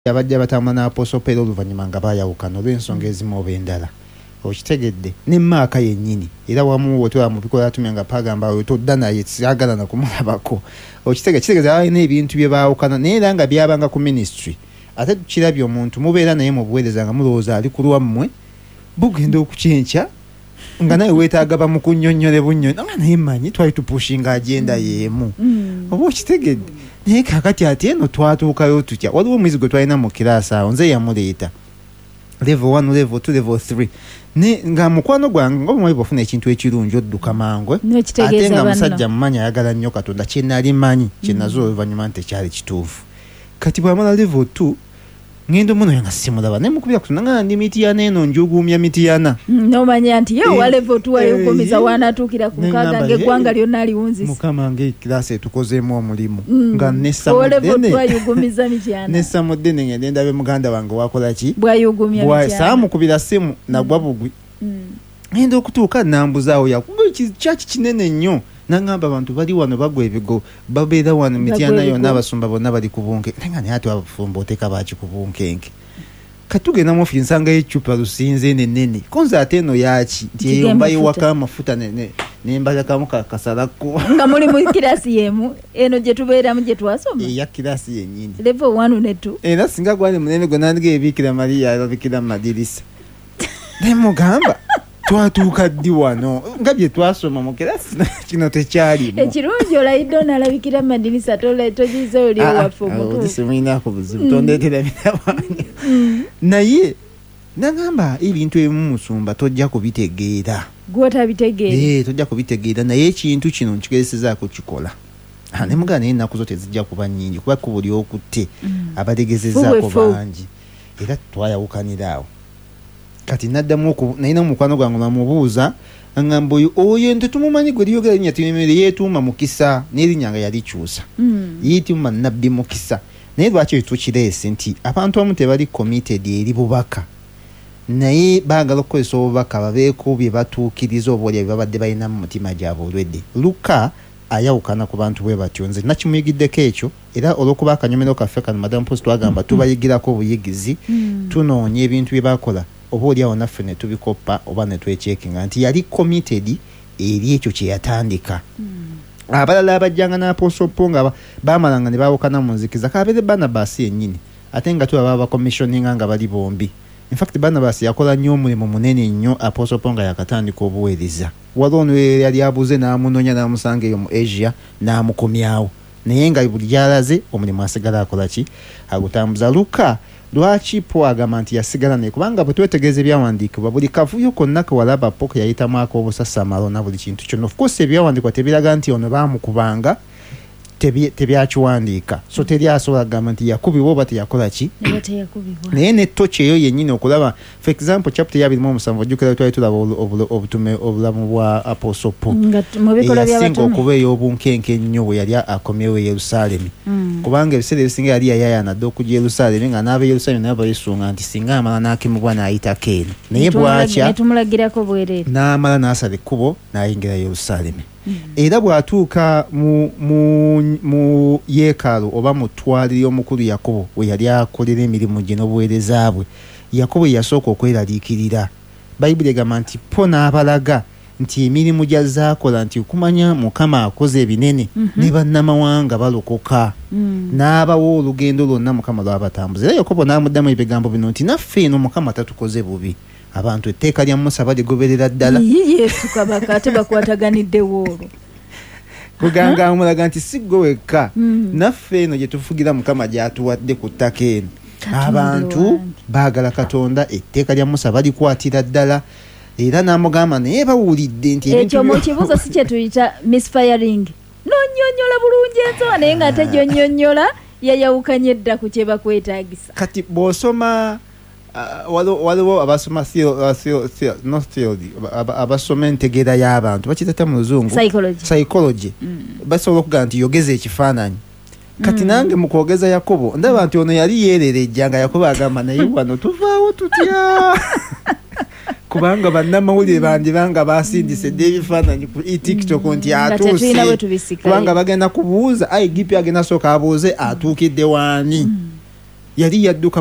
abajja batambula n'Apostle Peter oluvannyuma nga baayawukana olw'ensonga ezimu oba endala. Okitegedde ne Maaka yennyini era wamu wetwala mu bikola atumya nga pagamba todda naye siyagala na kumulabako. Kitegeeza alina ebintu bye baawukana naye era nga byabanga ku ministry. Ate tukirabye omuntu mubeera naye mu buweereza nga mulowooza ali ku lwammwe bugenda okukyenkya nga naye weetaaga bamukunnyonnyole bunnyonnyi naye mmanyi twali tupushinga agenda y'emu. Oba okitegedde naye kakati ate eno twatuukayo tutya. Waliwo omuyizi gwe twalina mu kiraasi awo nze yamuleeta level 1 level 2 level 3 ne nga mukwano gwange ng'omwali bwafuna ekintu ekirungi odduka mangu ate nga musajja mumanyi ayagala nnyo Katonda kye nali manyi kye nazo oluvannyuma nti tekyali kituufu. Kati bw'amala level 2 ngendo muno yanga simulaba naye mukubira Katonda nga ndi Mityana eno njuguumya Mityana n'omanya nti ye wa level 2 wayogomiza wanaatuukira ku nkaaga ng'eggwanga lyonna aliwunzisa mukama ng'ekiraasi etukozeemu omulimu nga nessa muddene ngende ndabe muganda wange wakola ki bwayugumya Mityana saamukubira ssimu nagwa bugwi ngenda okutuuka nambuzaawo yakuga kyaki kinene nnyo nangamba abantu bali wano bagwa ebigo babeera wano Mityana yonna abasumba bonna bali ku bunkenke nga naye ate abafumba oteeka baaki ku bunkenke katugenda mu ofiisi nsangayo ecupa lusinze nenene konze ate eno yaaki nti eyomba yiwaka amafuta nembalakamu kasalako nga muli mu kiraasi yemu eno gye tubeeramu gye twasoma eya kiraasi yennyini level 1 ne 2 era singa gwali munene gwe nandiga ebiikira Mariya alabikira mu madirisa naye mugamba twatuuka ddi wano nga bye twasoma mu kiraasi kino tekyalimu ekirungi olayidde onalabikira mu madirisa togize oli ewaffe omutuufu simulinako buzibu tondeetera birawange naye nagamba ebintu ebimu musumba tojja kubitegeera gwotabitegeera tojja kubitegeera naye ekintu kino nkigezesezzaako kikola ne mugana naye ennaku zo tezijja kuba nnyingi kuba kubuli okutte abategezezzaako bangi era twayawukanira awo. Kati naddamu nalina mukwano gwange namubuuza ngamba oyo nti tumumanyi gwe lyogera linnya timemere yeetuuma Mukisa n'erinnya nga yalikyusa yeetuuma Nabbi Mukisa naye lwaki tukireese nti abantu abamu tebali committed eri bubaka naye baagala okukozesa obubaka babeeko bye batuukiriza oba olya bye babadde balina mu mutima gyabwe olwedde. Luka ayawukana ku bantu bwe batyo nze nakimuyigiddeko ekyo era olw'okuba akanyomero kaffe kano Madam Post twagamba tubayigirako obuyigizi tunoonya ebintu bye bakola oba oliawo naffe ne tubikoppa oba ne twekyekinga nti yali committed eri ekyo kye yatandika. Abalala abajjanga n'Apostle Paul nga baamalanga ne baawukana mu nzikiza kabeere Barnabas yennyini ate nga tulaba bakommissioninga nga bali bombi. In fact Barnabas yakola nnyo omulimu munene nnyo Apostle Paul nga yakatandika obuweereza. Waliwo ono yali abuze n'amunoonya n'amusanga eyo mu Asia n'amukomyawo naye nga buli gyalaze omulimu asigala akola ki agutambuza. Luka lwaki Paul agamba nti yasigala naye kubanga bwe twetegereza ebyawandiikibwa buli kavuyo konna ke walaba Paul yayitamu ak'obusasamalo na buli kintu kyonna. Of course ebyawandiikibwa tebiraga nti ono baamukubanga tebyakiwandiika so teri asobola kugamba nti yakubibwa oba teyakola ki naye ne toki eyo yennyini okulaba for example chapter 27 ojjukira twali tulaba obutume obulamu bwa Apostle Paul eyasinga okuba ey'obunkenke ennyo bwe yali akomyewo e Yerusaalemi kubanga ebiseera ebisinga yali yayayanadde okujja Yerusaalemi nga n'aba Yerusaalemi naye bayesunga nti singa amala n'akemebwa n'ayitako eno naye bwakya n'amala n'asala ekkubo n'ayingira Yerusaalemi. Era bw'atuuka mu yeekaalu oba mu ttwali ly'omukulu Yakobo we yali akolera emirimu gye n'obuweereza bwe Yakobo yasooka okweraliikirira. Bayibuli egamba nti po n'abalaga nti emirimu gy'azaakola nti okumanya Mukama akoze ebinene ne bannamawanga balokoka n'abawo olugendo lwonna Mukama lw'abatambuza. Era Yakobo n'amuddamu ebigambo bino nti naffe eno Mukama tatukoze bubi abantu etteeka lya Musa baligoberera ddala Yesu kabaka ate bakwataganiddewo olwo kuganga amulaga nti si gwe wekka naffe eno gye tufugira Mukama gy'atuwadde ku ttaka eno abantu baagala Katonda etteeka lya Musa balikwatira ddala era n'amugamba naye bawulidde nti ekyo mu kibuzo si kye tuyita misfiring nonyonyola bulungi ensonga naye nga ate gyonyonyola yayawukanye dda ku kye bakwetaagisa. Kati bw'osoma waliwo abasoma abasoma entegeera y'abantu bakitata mu luzungu psychology basobola okugamba nti yogeza ekifaananyi. Kati nange mu kwogeza Yakobo ndaba nti ono yali yeererejja nga Yakobo agamba naye wano tuvaawo tutya kubanga bannamawulire bandibanga basindise dde ebifaananyi ku TikTok nti atuuse kubanga bagenda kubuuza gipi agenda sooka abuuze atuukidde waani yali yadduka